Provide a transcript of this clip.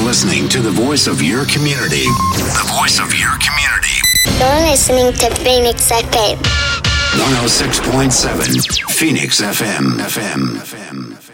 listening to the voice of your community. The voice of your community. You're listening to Phoenix FM. 106.7 Phoenix FM.